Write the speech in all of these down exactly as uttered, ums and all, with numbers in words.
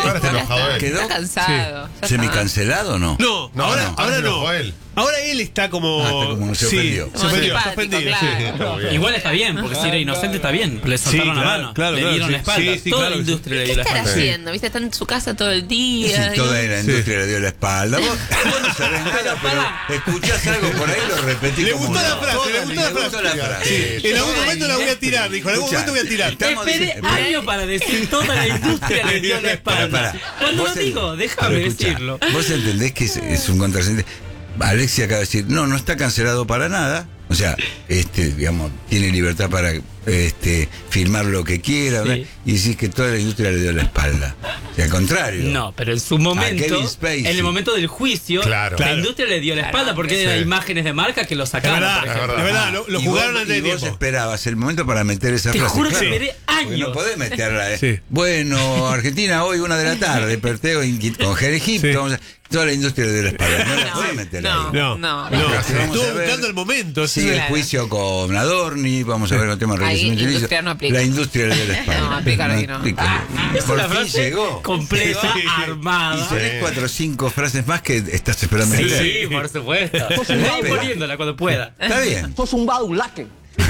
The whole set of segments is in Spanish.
ahora está enojado él. Quedó Está cansado. ya semi-cancelado o no? No, No, ahora no, ahora ahora no. enojó él. Ahora él está como. Ah, está como se sí, ofendió. se Como ofendió, está simpático, ofendido. claro. sí. Igual está bien, porque si era inocente está bien. Le Sí, soltaron la claro, mano. claro, le claro, dieron sí. la espalda. Sí, sí, Toda claro la que sí. industria le ¿Qué dio la estará espalda. haciendo? ¿Viste? Está en su casa todo el Y día. si toda digo. la industria le dio la espalda. Vos, vos no sabés nada, pero escuchás algo por ahí, lo repetís. Le como gustó la no. frase, le gustó la gustó frase. la frase. En algún momento la voy a tirar, dijo. En algún Escuchá, momento voy a tirar. estamos Esperé diciendo- años para decir toda la industria le dio la espalda. Pará, pará. Cuando Vos lo en- digo, déjame pero escuchá, decirlo. Vos entendés que es, es un contrasentido. Alexia acaba de decir, no, no está cancelado para nada. O sea, este, digamos, tiene libertad para este, filmar lo que quiera, Sí. ¿verdad? Y decís que toda la industria le dio la espalda. O sea, al contrario. No, pero en su A momento, Kevin Spacey. en el momento del juicio, Claro. la Claro. industria le dio la espalda porque Sí. eran imágenes de marca que lo Es sacaban. verdad, por es ejemplo. verdad, lo, lo Y jugaron vos, antes de y vos tiempo. esperabas el momento para meter esa Te frase. juro que claro. esperé Porque años. no podés meterla. ¿eh? Sí. Bueno, Argentina hoy una de la tarde, Perteo con Jerez Sí. vamos a, toda la industria le dio la espalda. No la podés meter no. ahí. No, No. no. Vamos a Estuvo ver. buscando el momento. sí. Sigue el Claro. juicio con Adorni, vamos a ver el tema de Ahí enriquecimiento ilícito. industria no aplica. La industria le dio la espalda. No, aplicar ahí no. aplica. Es Por una fin frase llegó. completa, Sí, sí, sí. Y armada. tenés cuatro o cinco frases más que estás esperando. Sí, meter. por supuesto. Voy poniéndola cuando pueda. Está bien. Sos un badulaque.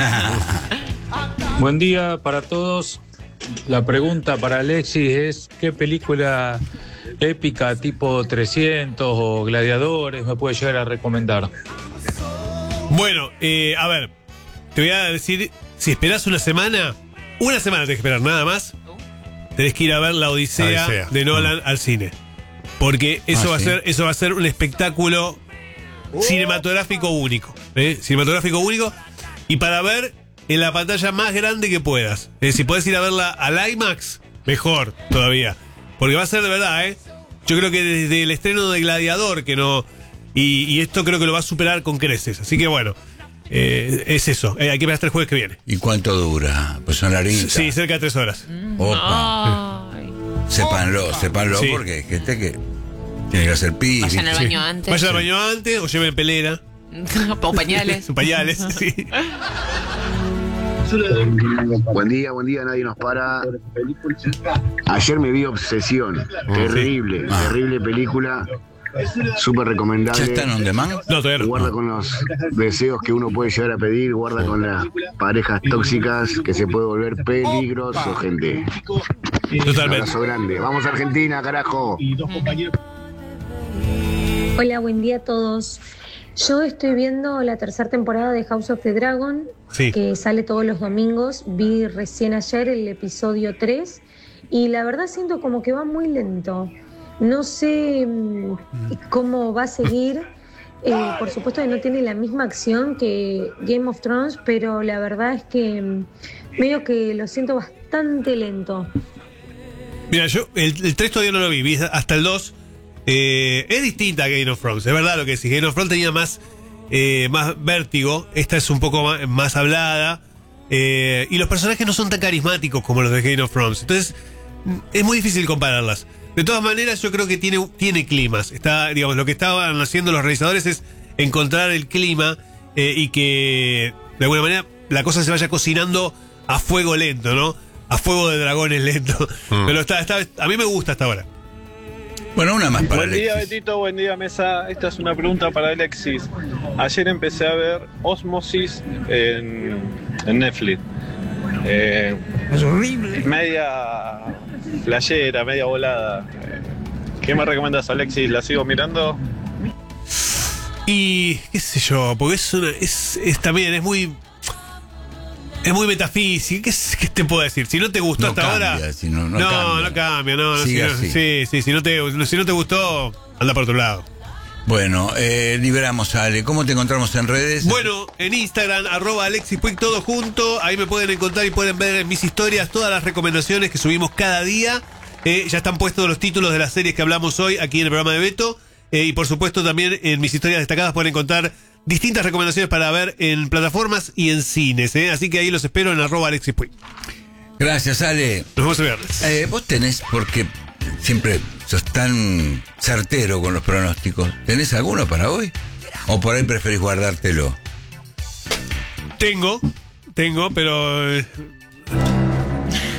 Buen día para todos. La pregunta para Alexis es ¿qué película épica tipo trescientos o Gladiadores me puede llegar a recomendar? Bueno, eh, a ver, te voy a decir, si esperás una semana, una semana tenés que esperar, nada más, tenés que ir a ver La Odisea, La Odisea. de Nolan al cine. Porque eso Ah, va sí. a ser, eso va a ser un espectáculo cinematográfico único. ¿eh? Cinematográfico único. Y para ver en la pantalla más grande que puedas. Eh, si podés ir a verla al IMAX, mejor todavía. Porque va a ser de verdad, ¿eh? Yo creo que desde el estreno de Gladiador, que no. Y, y esto creo que lo va a superar con creces. Así que bueno, eh, es eso. Eh, hay que ver hasta el jueves que viene. ¿Y cuánto dura? Pues son larguitas. Sí, cerca de tres horas. Opa. Ay. Sépanlo, sépanlo, Sí. porque hay gente que tiene que hacer pis. Vayan al ¿viste? baño antes. Vayan al baño antes o lleven pelera, O pañales. pañales. Sí. Buen día, buen día, nadie nos para. Ayer me vi Obsesión, terrible, Ah. terrible película, súper recomendable. ¿Ya están on demand? No, todavía no. Guarda con los deseos que uno puede llegar a pedir, guarda con las parejas tóxicas que se puede volver peligroso, gente. Un Totalmente. abrazo grande. Vamos a Argentina, carajo. Hola, buen día a todos. Yo estoy viendo la tercera temporada de House of the Dragon, Sí. que sale todos los domingos. Vi recién ayer el episodio tres y la verdad siento como que va muy lento. No sé mm, cómo va a seguir. Eh, por supuesto que no tiene la misma acción que Game of Thrones, pero la verdad es que mm, medio que lo siento bastante lento. Mira, yo el, el tres todavía no lo vi, vi hasta el dos. Eh, es distinta a Game of Thrones, es verdad lo que decís. Game of Thrones tenía más, eh, más vértigo, esta es un poco más, más hablada. eh, y los personajes no son tan carismáticos como los de Game of Thrones. Entonces, es muy difícil compararlas. De todas maneras, yo creo que tiene, tiene climas. Está, digamos, lo que estaban haciendo los realizadores es encontrar el clima eh, y que, de alguna manera, la cosa se vaya cocinando a fuego lento, ¿no? A fuego de dragones lento. Mm. Pero está, está, a mí me gusta hasta ahora. Bueno, una más para Buen día, Alexis. Betito. Buen día, Mesa. Esta es una pregunta para Alexis. Ayer empecé a ver Osmosis en, en Netflix. Eh, Es horrible. media playera, media volada. Eh, ¿Qué me recomiendas, Alexis? ¿La sigo mirando? Y qué sé yo, porque es, una, es, es también, es muy... Es muy metafísico. ¿Qué, es- qué te puedo decir? Si no te gustó No hasta cambia, ahora... si no- no no, cambia. no cambia. No, no, Sigue si no- así. sí, sí, si no, te, si no te gustó, anda por otro lado. Bueno, eh, liberamos a Ale. ¿Cómo te encontramos en redes? Bueno, en Instagram, arroba Alexis Puig, todo junto. Ahí me pueden encontrar y pueden ver en mis historias todas las recomendaciones que subimos cada día. Eh, ya están puestos los títulos de las series que hablamos hoy aquí en el programa de Beto. Eh, y por supuesto también en mis historias destacadas pueden encontrar distintas recomendaciones para ver en plataformas y en cines. eh. Así que ahí los espero en arroba Alexis Puig. Gracias, Ale. Nos vemos el viernes. Eh, vos tenés, porque siempre sos tan certero con los pronósticos, ¿tenés alguno para hoy? ¿O por ahí preferís guardártelo? Tengo, tengo, pero... eh,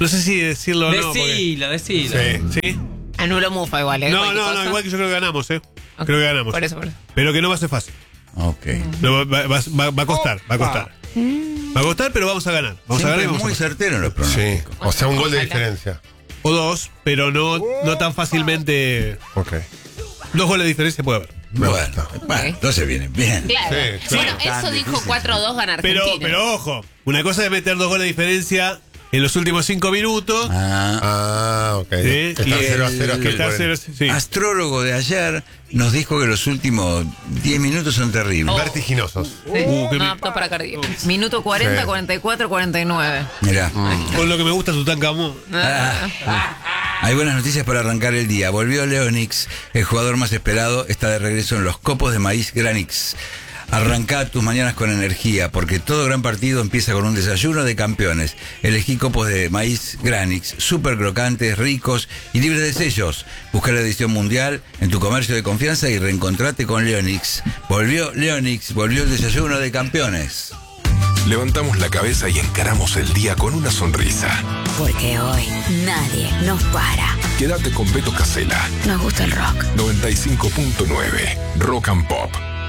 No sé si decirlo o no. porque- Decilo, decilo. Sí, ¿sí? Anulo mufa igual, ¿eh? No, Cualquier no, no, cosa. igual que yo creo que ganamos, ¿eh? Ok. Creo que ganamos. Por eso, por eso. Pero que no va a ser fácil. Ok. No, va, va- va- va a costar, va a costar. Va a costar, pero vamos a ganar. Vamos a ganar Siempre y vamos a muy pasar. certero en los Sí. pronósticos. O sea, un gol de Ojalá. diferencia. O dos, pero no, no tan fácilmente. Ok. Dos goles de diferencia puede haber. Me Bueno, gusta. bueno, entonces viene bien. Claro. Sí, claro. Bueno, Tan eso dijo difícil. cuatro dos gana Pero, Argentina. pero ojo, una cosa es meter dos goles de diferencia en los últimos cinco minutos. Ah, Ah, ok. Sí, Que está y cero a el- cero hasta que el está cuarenta. cero- sí. astrólogo de ayer nos dijo que los últimos diez minutos son terribles. Vertiginosos. Sí. Uh, qué no mi- apto para cardíaco. Minuto cuarenta, Sí. cuarenta y cuatro, cuarenta y nueve. Mirá. Con lo que me gusta Tutankamón. Ah, hay buenas noticias para arrancar el día. Volvió Leonix, el jugador más esperado, está de regreso en los copos de maíz Granix. Arrancá tus mañanas con energía, porque todo gran partido empieza con un desayuno de campeones. Elegí copos de maíz Granix, súper crocantes, ricos y libres de sellos. Busca la edición mundial en tu comercio de confianza y reencontrate con Leonix. Volvió Leonix, volvió el desayuno de campeones. Levantamos la cabeza y encaramos el día con una sonrisa. Porque hoy nadie nos para. Quédate con Beto Casella, Nos gusta el rock. noventa y cinco punto nueve, Rock and Pop.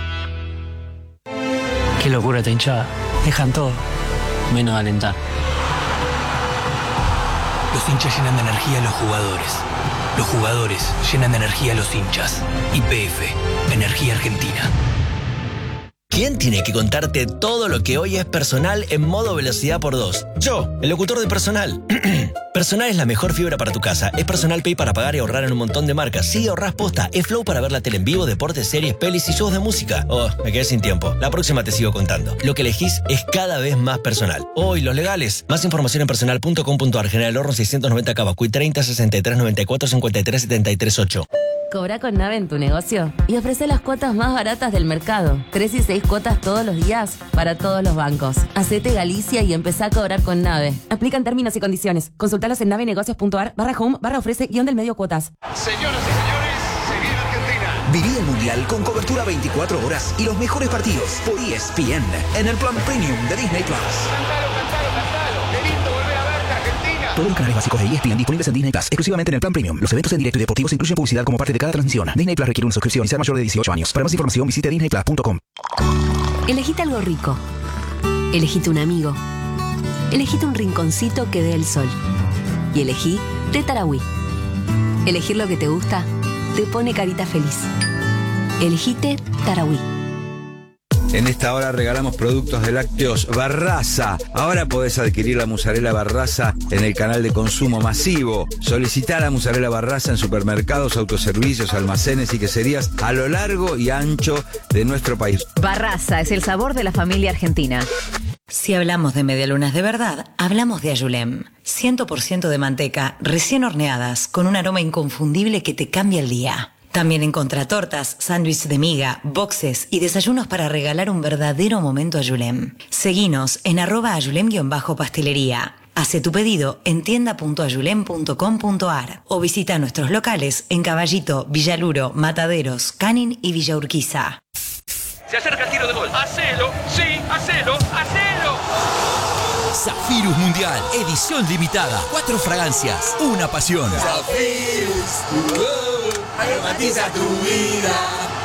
Qué locura esta hinchada. Dejan todo, menos alentar. Los hinchas llenan de energía a los jugadores. Los jugadores llenan de energía a los hinchas. Y P F, Energía Argentina. ¿Quién tiene que contarte todo lo que hoy es Personal en modo velocidad por dos? Yo, el locutor de Personal. Personal es la mejor fibra para tu casa. Es Personal Pay para pagar y ahorrar en un montón de marcas. Sí, ahorrás posta. Es Flow para ver la tele en vivo, deportes, series, pelis y shows de música. Oh, me quedé sin tiempo. La próxima te sigo contando. Lo que elegís es cada vez más personal. Oh, y los legales. Más información en personal punto com punto ar. General Horno seiscientos noventa Cavacuy treinta sesenta y tres noventa y cuatro cincuenta y tres setenta y tres ocho. Cobra con Nave en tu negocio y ofrece las cuotas más baratas del mercado. Tres y seis cuotas todos los días para todos los bancos. Hacete Galicia y empezá a cobrar con Nave. Aplican términos y condiciones. Consultalos en navenegocios punto ar barra home barra ofrece guión del medio cuotas. Señoras y señores, se viene Argentina. Viví el Mundial con cobertura veinticuatro horas y los mejores partidos por E S P N en el plan premium de Disney Plus. Cantalo, cantalo, cantalo. Qué lindo volver a verte, Argentina. Todos los canales básicos de E S P N disponibles en Disney Plus, exclusivamente en el plan premium. Los eventos en directo y deportivos incluyen publicidad como parte de cada transmisión. Disney Plus requiere una suscripción y ser mayor de dieciocho años. Para más información visite disney plus punto com. Elegite algo rico. Elegite un amigo. Elegite un rinconcito que dé el sol. Y elegí Té Tarahui. Elegir lo que te gusta te pone carita feliz. Elegite Tarahui. En esta hora regalamos productos de lácteos Barraza. Ahora podés adquirir la mozzarella Barraza en el canal de consumo masivo. Solicitá la mozzarella Barraza en supermercados, autoservicios, almacenes y queserías a lo largo y ancho de nuestro país. Barraza es el sabor de la familia argentina. Si hablamos de medialunas de verdad, hablamos de Ayulem. cien por ciento de manteca, recién horneadas, con un aroma inconfundible que te cambia el día. También encontrá tortas, sándwiches de miga, boxes y desayunos para regalar un verdadero momento Ayulem. Seguinos en arroba ayulem-pastelería. Hace tu pedido en tienda punto ayulem punto com punto ar o visita nuestros locales en Caballito, Villaluro, Mataderos, Canin y Villa Urquiza. Se acerca el tiro de gol. Hacelo, sí, hacelo, hacelo. Zafirus Mundial, edición limitada. Cuatro fragancias, una pasión. Zafirus, tu gol, aromatiza tu vida.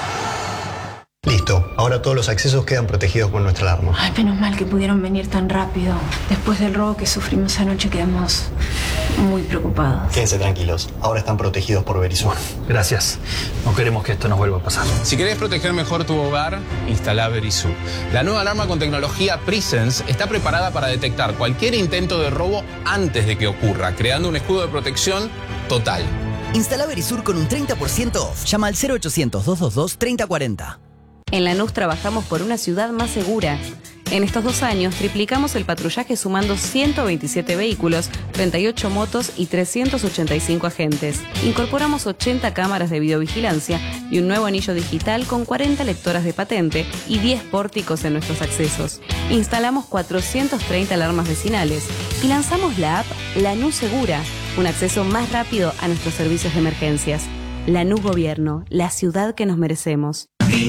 Listo, ahora todos los accesos quedan protegidos con nuestra alarma. Ay, menos mal que pudieron venir tan rápido. Después del robo que sufrimos anoche quedamos muy preocupados. Quédense tranquilos, ahora están protegidos por Verisur. Gracias. No queremos que esto nos vuelva a pasar. Si querés proteger mejor tu hogar, instala Verisur. La nueva alarma con tecnología Presence está preparada para detectar cualquier intento de robo antes de que ocurra, creando un escudo de protección total. Instala Verisur con un treinta por ciento off. Llama al cero ochocientos, doscientos veintidós, treinta cuarenta. En Lanús trabajamos por una ciudad más segura. En estos dos años triplicamos el patrullaje sumando ciento veintisiete vehículos, treinta y ocho motos y trescientos ochenta y cinco agentes. Incorporamos ochenta cámaras de videovigilancia y un nuevo anillo digital con cuarenta lectoras de patente y diez pórticos en nuestros accesos. Instalamos cuatrocientas treinta alarmas vecinales y lanzamos la app Lanús Segura, un acceso más rápido a nuestros servicios de emergencias. Lanús Gobierno, la ciudad que nos merecemos.